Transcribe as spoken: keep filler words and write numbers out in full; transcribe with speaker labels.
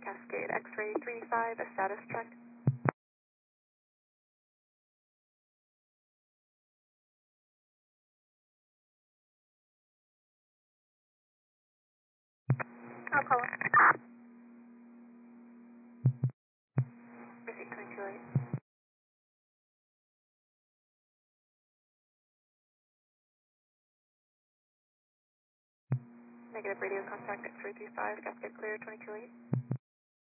Speaker 1: Cascade X-ray three five, a status check. I'll call him. Receive twenty-two eight. Negative radio contact X-ray three five, Cascade clear twenty-two eight.